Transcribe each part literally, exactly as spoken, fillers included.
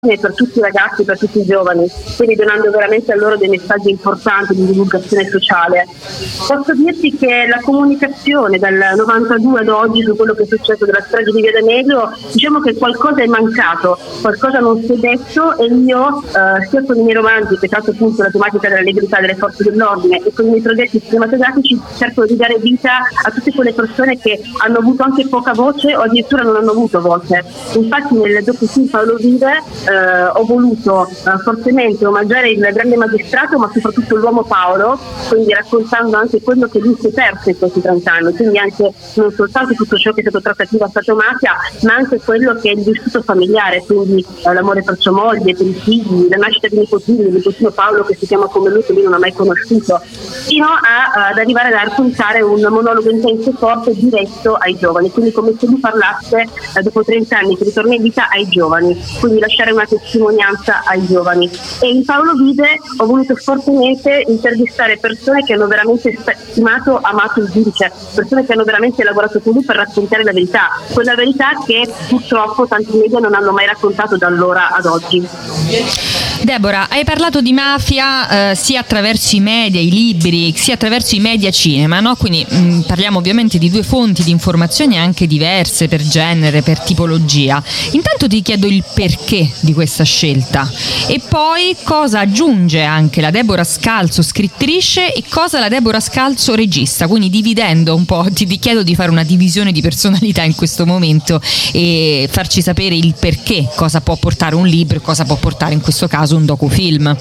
per tutti i ragazzi, per tutti i giovani, quindi donando veramente a loro dei messaggi importanti di divulgazione sociale. Posso dirti che la comunicazione dal novantadue ad oggi su quello che è successo della strage di Via D'Amelio, diciamo che qualcosa è mancato, qualcosa non si è detto, e io eh, sia con i miei romanzi, che tratta appunto la tematica della legalità delle forze dell'ordine, e con i miei progetti cinematografici cerco di dare vita a tutte quelle persone che hanno avuto anche poca voce o addirittura non hanno avuto voce. Infatti nel docufilm Paolo Vive eh, ho voluto eh, fortemente omaggiare il grande magistrato, ma soprattutto l'uomo Paolo, quindi raccontando anche quello che lui si è perso in questi trent'anni, quindi anche non soltanto tutto ciò che è stato trattativa Stato-mafia, ma anche quello che è il vissuto familiare, quindi eh, l'amore per sua moglie, per i figli, la nascita di nipotini, del nipotino Paolo che si chiama come lui, che lui non ha mai conosciuto, fino a, ad arrivare a raccontare un monologo intenso e forte diretto ai giovani, quindi come se lui parlasse eh, dopo trent'anni che ritorna in vita ai giovani, quindi lasciare una testimonianza ai giovani. E in Paolo Vive ho voluto fortemente intervistare persone che hanno veramente stimato, amato il giudice, persone che hanno veramente lavorato con lui per raccontare la verità, quella verità che purtroppo tanti media non hanno mai raccontato da allora ad oggi. Deborah, hai parlato di mafia eh, sia attraverso i media, i libri, sia attraverso i media cinema, no? Quindi mh, parliamo ovviamente di due fonti di informazioni anche diverse per genere, per tipologia. Intanto ti chiedo il perché di questa scelta e poi cosa aggiunge anche la Deborah Scalzo scrittrice e cosa la Deborah Scalzo regista, quindi dividendo un po', ti, ti chiedo di fare una divisione di personalità in questo momento e farci sapere il perché, cosa può portare un libro e cosa può portare in questo caso un docufilm.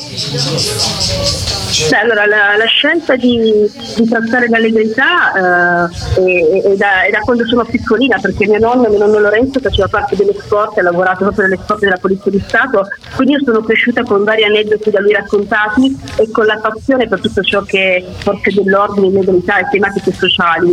Beh, allora la, la scelta di, di trattare la legalità eh, è, è, da, è da quando sono piccolina, perché mio nonno, mio nonno Lorenzo faceva parte delle scorte, ha lavorato proprio nelle scorte della Polizia di Stato, quindi io sono cresciuta con vari aneddoti da lui raccontati e con la passione per tutto ciò che è forze dell'ordine, legalità e tematiche sociali,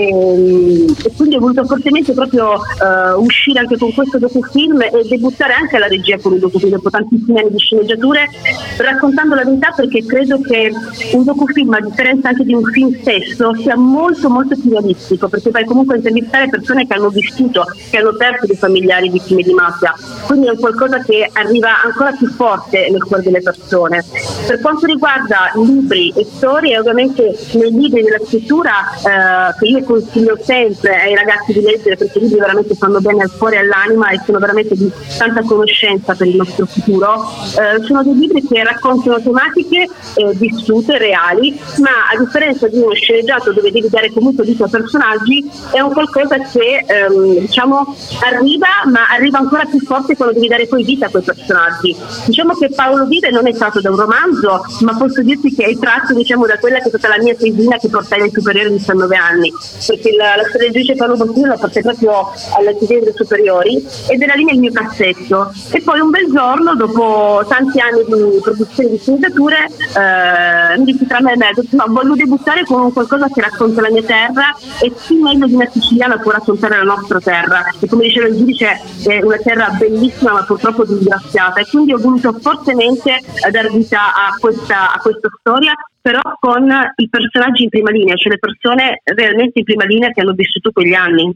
e, e quindi ho voluto fortemente proprio uh, uscire anche con questo docufilm e debuttare anche alla regia con un docufilm dopo tantissimi anni di sceneggiature, raccontando la verità, perché credo che un docufilm, a differenza anche di un film stesso, sia molto molto più realistico, perché vai comunque a intervistare persone che hanno vissuto, che hanno perso dei familiari vittime di mafia, quindi è qualcosa che arriva ancora più forte nel cuore delle persone. Per quanto riguarda libri e storie, ovviamente nei libri della scrittura eh, che io consiglio sempre ai ragazzi di leggere, perché i libri veramente fanno bene al cuore e all'anima e sono veramente di tanta conoscenza per il nostro futuro, eh, sono dei libri che raccontano tematiche eh, vissute, reali, ma a differenza di uno sceneggiato dove devi dare comunque vita a personaggi, è un qualcosa che ehm, diciamo arriva, ma arriva ancora più forte quando devi dare poi vita a quei personaggi. Diciamo che Paolo Vive non è stato da un romanzo, ma posso dirti che è tratto, diciamo, da quella che è stata la mia tesina che portai ai superiori di diciannove anni, perché la, la storia del giudice Paolo Borsellino la portai proprio alle delle superiori ed era lì nel mio cassetto. E poi un bel giorno, dopo tanti anni di produzione di sceneggiature, eh, mi dici tra me e me, no, voglio debuttare con qualcosa che racconta la mia terra, e chi meglio di una siciliana può raccontare la nostra terra, e come diceva il giudice è una terra bellissima ma purtroppo disgraziata, e quindi ho voluto fortemente dare vita a questa, a questa storia, però con i personaggi in prima linea, cioè le persone realmente in prima linea che hanno vissuto quegli anni.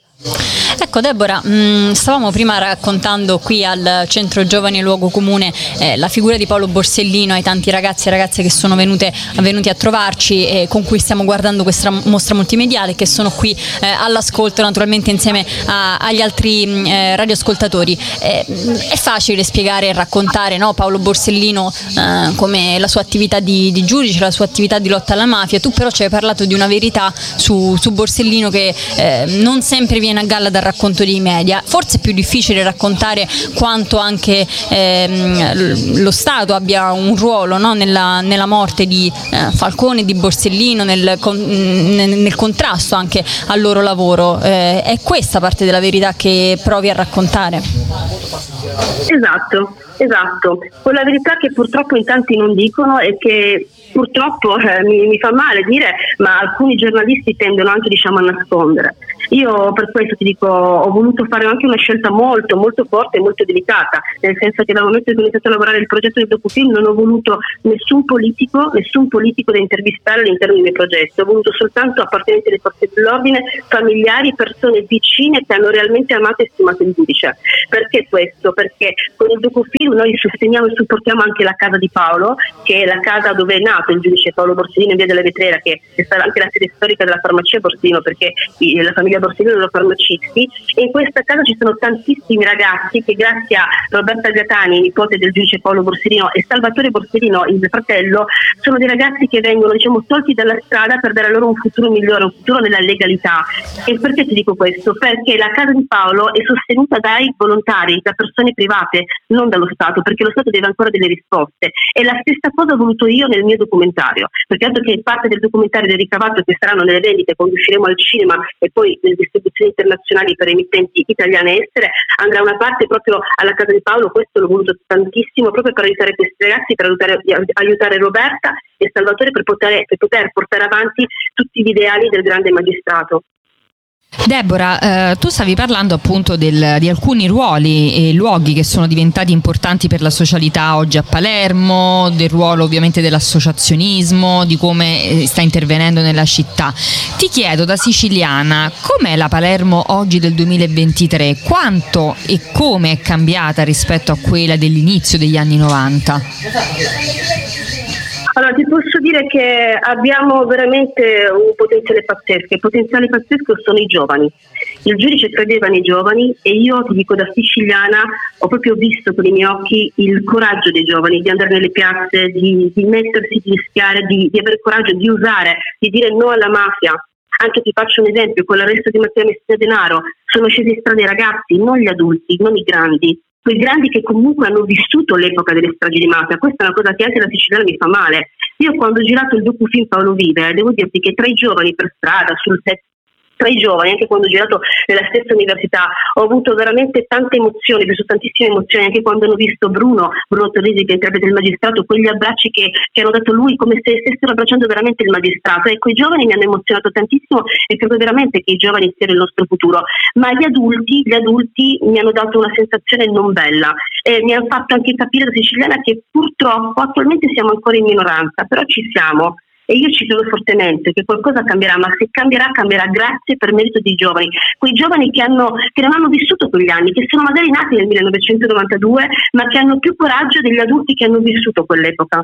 Ecco Deborah, mh, stavamo prima raccontando qui al Centro Giovani Luogo Comune eh, la figura di Paolo Borsellino, ai tanti ragazzi e ragazze che sono venute, venuti a trovarci e con cui stiamo guardando questa mostra multimediale, che sono qui eh, all'ascolto naturalmente insieme a, agli altri eh, radioascoltatori. Eh, è facile spiegare e raccontare, no, Paolo Borsellino eh, come la sua attività di, di giudice, la sua attività di lotta alla mafia. Tu però ci hai parlato di una verità su, su Borsellino che eh, non sempre viene a galla dal racconto dei media. Forse è più difficile raccontare quanto anche ehm, lo Stato abbia un ruolo, no, nella, nella morte di eh, Falcone e di Borsellino, nel, con, nel, nel contrasto anche al loro lavoro. Eh, è questa parte della verità che provi a raccontare? Esatto, esatto. Quella verità che purtroppo in tanti non dicono e che purtroppo eh, mi, mi fa male dire, ma alcuni giornalisti tendono anche, diciamo, a nascondere. Io per questo ti dico, ho voluto fare anche una scelta molto molto forte e molto delicata, nel senso che dal momento che ho iniziato a lavorare il progetto del docufilm non ho voluto nessun politico, nessun politico da intervistare all'interno dei miei progetti, ho voluto soltanto appartenenti alle forze dell'ordine, familiari, persone vicine che hanno realmente amato e stimato il giudice. Perché questo? Perché con il docufilm noi sosteniamo e supportiamo anche la casa di Paolo, che è la casa dove è nato il giudice Paolo Borsellino in via della Vetrera, che è stata anche la sede storica della farmacia Borsellino, perché la famiglia Borsellino sono farmacisti, e in questa casa ci sono tantissimi ragazzi che grazie a Roberta Gatani, nipote del giudice Paolo Borsellino, e Salvatore Borsellino, il fratello, sono dei ragazzi che vengono, diciamo, tolti dalla strada per dare loro un futuro migliore, un futuro nella legalità. E perché ti dico questo? Perché la casa di Paolo è sostenuta dai volontari, da persone private, non dallo Stato, perché lo Stato deve ancora delle risposte. E la stessa cosa ho voluto io nel mio documentario, perché dato che parte del documentario del ricavato che saranno nelle vendite quando usciremo al cinema e poi nelle distribuzioni internazionali per emittenti italiane e estere, andrà una parte proprio alla casa di Paolo. Questo l'ho voluto tantissimo proprio per aiutare questi ragazzi, per aiutare, aiutare Roberta e Salvatore per poter, per poter portare avanti tutti gli ideali del grande magistrato. Deborah, eh, tu stavi parlando appunto del, di alcuni ruoli e luoghi che sono diventati importanti per la socialità oggi a Palermo, del ruolo ovviamente dell'associazionismo, di come sta intervenendo nella città. Ti chiedo da siciliana, com'è la Palermo oggi del duemilaventitré? Quanto e come è cambiata rispetto a quella dell'inizio degli anni novanta? Allora, ti posso dire che abbiamo veramente un potenziale pazzesco. Il potenziale pazzesco sono i giovani. Il giudice credeva nei giovani e io ti dico da siciliana ho proprio visto con i miei occhi il coraggio dei giovani di andare nelle piazze, di, di mettersi, di rischiare, di, di avere coraggio, di usare, di dire no alla mafia. Anche ti faccio un esempio, con l'arresto di Matteo Messina Denaro sono scesi in strada i ragazzi, non gli adulti, non i grandi. Quei grandi che comunque hanno vissuto l'epoca delle stragi di mafia. Questa è una cosa che anche da siciliana mi fa male. Io quando ho girato il docufilm Paolo Vive, devo dirti che tra i giovani per strada, sul set, tra i giovani, anche quando ho girato nella stessa università, ho avuto veramente tante emozioni, ho visto tantissime emozioni, anche quando hanno visto Bruno, Bruno Torrisi che interpreta il magistrato, quegli abbracci che, che hanno dato lui come se stessero abbracciando veramente il magistrato. Ecco, i giovani mi hanno emozionato tantissimo e credo veramente che i giovani siano il nostro futuro, ma gli adulti, gli adulti mi hanno dato una sensazione non bella e mi hanno fatto anche capire da siciliana che purtroppo attualmente siamo ancora in minoranza, però ci siamo. E io ci credo fortemente che qualcosa cambierà, ma se cambierà, cambierà grazie per merito dei giovani, quei giovani che, hanno, che non hanno vissuto quegli anni, che sono magari nati nel millenovecentonovantadue, ma che hanno più coraggio degli adulti che hanno vissuto quell'epoca.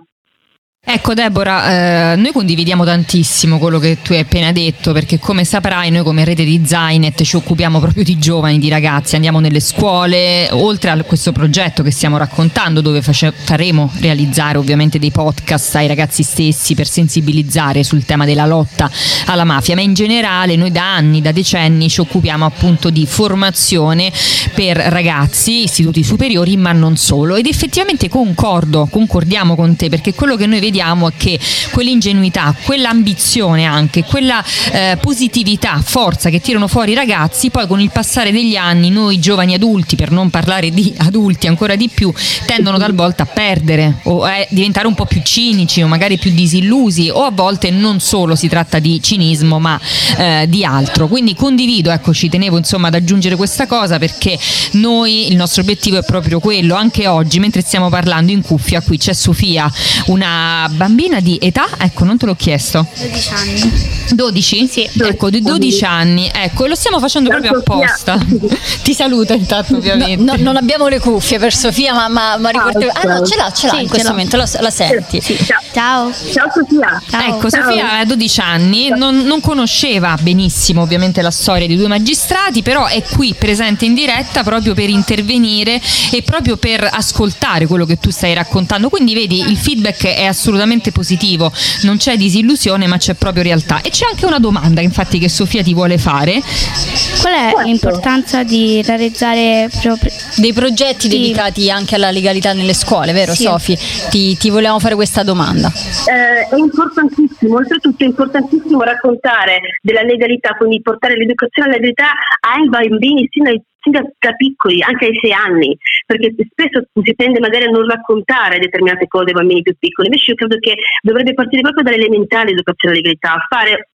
Ecco Deborah, eh, noi condividiamo tantissimo quello che tu hai appena detto, perché come saprai noi come rete di Zainet ci occupiamo proprio di giovani, di ragazzi, andiamo nelle scuole, oltre a questo progetto che stiamo raccontando dove face- faremo realizzare ovviamente dei podcast ai ragazzi stessi per sensibilizzare sul tema della lotta alla mafia, ma in generale noi da anni, da decenni ci occupiamo appunto di formazione per ragazzi, istituti superiori, ma non solo, ed effettivamente concordo, concordiamo con te, perché quello che noi vediamo è che quell'ingenuità, quell'ambizione anche, quella eh, positività, forza che tirano fuori i ragazzi, poi con il passare degli anni noi giovani adulti, per non parlare di adulti ancora di più, tendono talvolta a perdere o a diventare un po' più cinici o magari più disillusi, o a volte non solo si tratta di cinismo ma eh, di altro. Quindi condivido, ecco, ci tenevo insomma ad aggiungere questa cosa, perché noi, il nostro obiettivo è proprio quello. Anche oggi mentre stiamo parlando in cuffia qui c'è Sofia, una bambina di età, ecco non te l'ho chiesto, dodici anni. dodici? Sì. Ecco, di dodici anni, ecco, lo stiamo facendo proprio apposta. Ti saluto intanto ovviamente. No, no, non abbiamo le cuffie per Sofia, ma, ma, ma ricordiamo. Ah no, ce l'ha, ce l'ha Sì, in questo ce l'ho. momento, la, la senti. Sì. Ciao. Ciao Sofia. Ciao. Ecco, Ciao. Sofia ha dodici anni, non, non conosceva benissimo ovviamente la storia dei due magistrati, però è qui presente in diretta proprio per intervenire e proprio per ascoltare quello che tu stai raccontando. Quindi vedi, il feedback è assolutamente positivo, non c'è disillusione ma c'è proprio realtà. E c'è anche una domanda infatti che Sofia ti vuole fare. Qual è l'importanza di realizzare proprio Dei progetti Sì. dedicati anche alla legalità nelle scuole, vero Sì. Sofi? Ti, ti volevamo fare questa domanda. Eh, è importantissimo, oltretutto è importantissimo raccontare della legalità, quindi portare l'educazione alla legalità ai bambini sin dai sin da, da piccoli, anche ai sei anni, perché spesso si tende magari a non raccontare determinate cose ai bambini più piccoli. Invece io credo che dovrebbe partire proprio dalle elementari l'educazione alla legalità, fare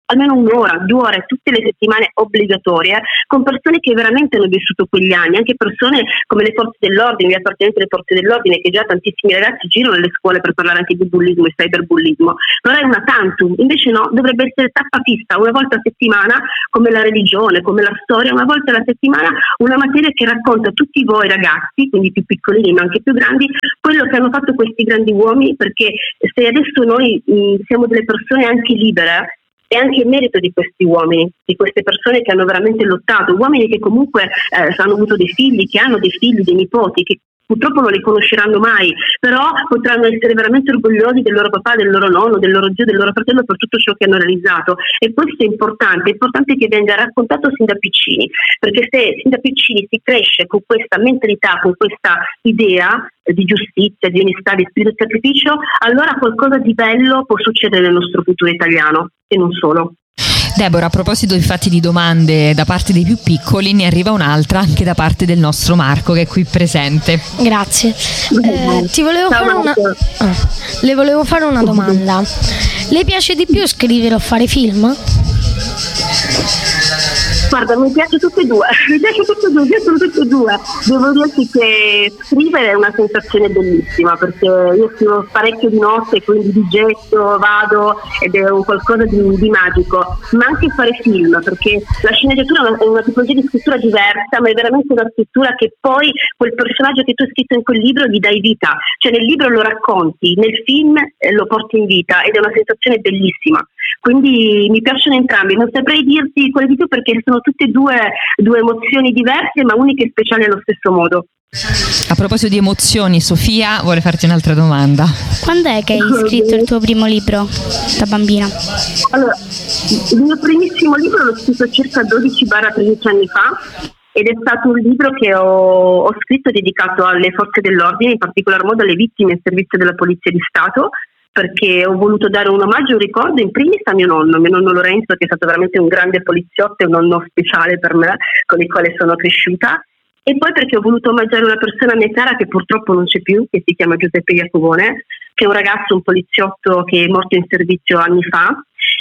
almeno un'ora, due ore tutte le settimane obbligatorie con persone che veramente hanno vissuto quegli anni, anche persone come le forze dell'ordine, gli appartenenti alle forze dell'ordine, che già tantissimi ragazzi girano nelle scuole per parlare anche di bullismo e cyberbullismo, però è una tantum, invece no, dovrebbe essere tappa fissa una volta a settimana, come la religione, come la storia, una volta alla settimana una materia che racconta a tutti voi ragazzi, quindi più piccolini ma anche più grandi, quello che hanno fatto questi grandi uomini, perché se adesso noi mh, siamo delle persone anche libere, è anche il merito di questi uomini, di queste persone che hanno veramente lottato, uomini che comunque eh, hanno avuto dei figli, che hanno dei figli, dei nipoti, che purtroppo non li conosceranno mai, però potranno essere veramente orgogliosi del loro papà, del loro nonno, del loro zio, del loro fratello per tutto ciò che hanno realizzato. E questo è importante, è importante che venga raccontato sin da piccini, perché se sin da piccini si cresce con questa mentalità, con questa idea di giustizia, di onestà, di spirito di sacrificio, allora qualcosa di bello può succedere nel nostro futuro italiano e non solo. Deborah, a proposito infatti di domande da parte dei più piccoli, ne arriva un'altra anche da parte del nostro Marco, che è qui presente. Grazie. Eh, ti volevo Ciao, fare una... ah, le volevo fare una domanda. Le piace di più scrivere o fare film? Guarda, mi piace tutte e due, mi piace tutte e due, mi piacciono tutte e due. Devo dirti che scrivere è una sensazione bellissima, perché io scrivo parecchio di notte, quindi di getto, vado, ed è un qualcosa di, di magico. Ma anche fare film, perché la sceneggiatura è una, è una tipologia di scrittura diversa, ma è veramente una scrittura che poi quel personaggio che tu hai scritto in quel libro gli dai vita. Cioè nel libro lo racconti, nel film eh, lo porti in vita, ed è una sensazione bellissima. Quindi mi piacciono entrambi, non saprei dirti quale di più, perché sono tutte e due, due emozioni diverse ma uniche e speciali allo stesso modo. A proposito di emozioni, Sofia vuole farti un'altra domanda. Quando è che hai scritto il tuo primo libro da bambina? Allora, il mio primissimo libro l'ho scritto circa dodici tredici anni fa, ed è stato un libro che ho, ho scritto dedicato alle forze dell'ordine, in particolar modo alle vittime in servizio della Polizia di Stato, perché ho voluto dare un omaggio, un ricordo in primis a mio nonno, mio nonno Lorenzo, che è stato veramente un grande poliziotto e un nonno speciale per me, con il quale sono cresciuta, e poi perché ho voluto omaggiare una persona a mia cara che purtroppo non c'è più, che si chiama Giuseppe Iacovone, che è un ragazzo, un poliziotto che è morto in servizio anni fa,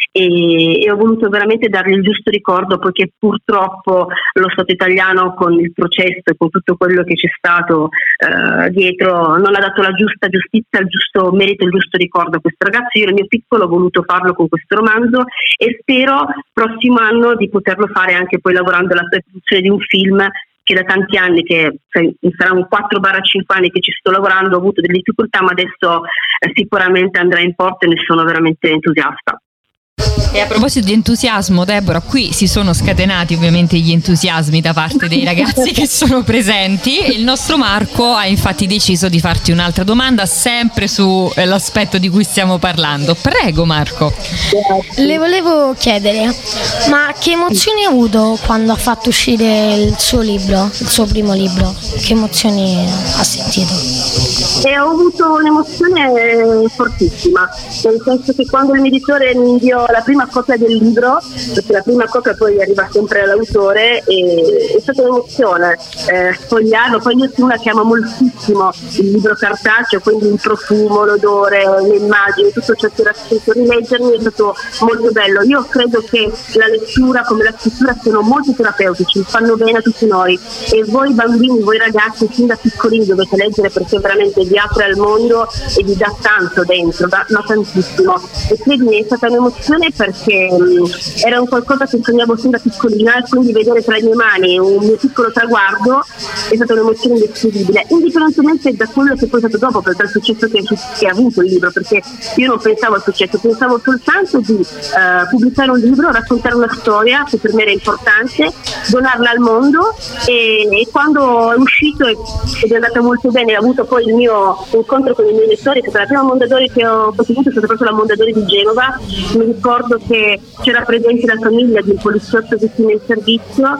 e, e ho voluto veramente dargli il giusto ricordo, poiché purtroppo lo Stato italiano, con il processo e con tutto quello che c'è stato eh, dietro, non ha dato la giusta giustizia, il giusto merito, il giusto ricordo a questo ragazzo. Io nel mio piccolo ho voluto farlo con questo romanzo, e spero prossimo anno di poterlo fare anche poi lavorando alla produzione di un film che da tanti anni, che saranno quattro cinque anni che ci sto lavorando, ho avuto delle difficoltà, ma adesso eh, sicuramente andrà in porto e ne sono veramente entusiasta. E a proposito di entusiasmo, Deborah, qui si sono scatenati ovviamente gli entusiasmi da parte dei ragazzi che sono presenti, e il nostro Marco ha infatti deciso di farti un'altra domanda sempre sull'aspetto di cui stiamo parlando. Prego Marco. Le volevo chiedere, ma che emozioni ha avuto quando ha fatto uscire il suo libro, il suo primo libro? Che emozioni ha sentito? E ho avuto un'emozione fortissima, nel senso che quando il mio editore mi inviò la prima copia del libro, perché la prima copia poi arriva sempre all'autore, e è stata un'emozione eh, sfogliarlo. Poi io sono una che ama moltissimo il libro cartaceo, quindi il profumo, l'odore, le immagini, tutto ciò che era scritto, rileggermi è stato molto bello. Io credo che la lettura come la scrittura siano molto terapeutici, fanno bene a tutti noi, e voi bambini, voi ragazzi fin da piccolini dovete leggere, perché veramente vi apre al mondo e vi dà tanto dentro, da, da tantissimo. E credimi, è stata un'emozione perché mh, era un qualcosa che sognavo sin da piccolina, e quindi vedere tra le mie mani un mio piccolo traguardo è stata un'emozione indescrivibile, indipendentemente da quello che poi è stato dopo, per il successo che, che ha avuto il libro, perché io non pensavo al successo, pensavo soltanto di uh, pubblicare un libro, raccontare una storia che per me era importante, donarla al mondo, e, e quando è uscito ed è andata molto bene, ho avuto poi il mio incontro con i miei lettori, è stata la prima Mondadori che ho potuto, è stata proprio la Mondadori di Genova. Mi ricordo che c'era presente la famiglia di un poliziotto vittime in servizio,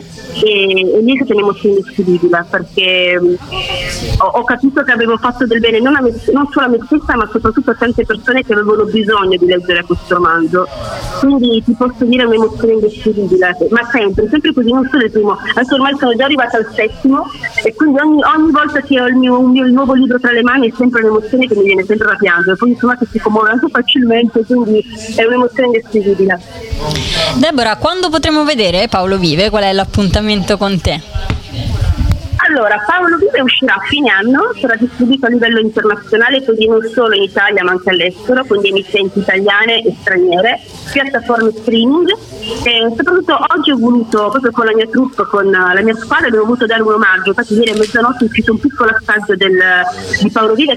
e, e lì è stata un'emozione indescrivibile, perché um, ho, ho capito che avevo fatto del bene non, a me, non solo a me stessa, ma soprattutto a tante persone che avevano bisogno di leggere questo romanzo. Quindi ti posso dire un'emozione indescrivibile, ma sempre, sempre così, non solo il primo. Adesso ormai sono già arrivata al settimo, e quindi ogni, ogni volta che ho il mio, il mio il nuovo libro tra le mani è sempre un'emozione che mi viene sempre da piangere. Poi insomma che si commuove anche molto facilmente, quindi è un'emozione indescrivibile. Deborah, quando potremo vedere Paolo Vive? Qual è l'appuntamento con te? Allora, Paolo Vive uscirà a fine anno, sarà distribuito a livello internazionale, quindi non solo in Italia ma anche all'estero, quindi emittenti italiane e straniere, piattaforme streaming. E soprattutto oggi ho voluto, proprio con la mia troupe, con la mia squadra, abbiamo voluto dare un omaggio. Infatti ieri a mezzanotte è uscito un piccolo assaggio del, di Paolo Vive,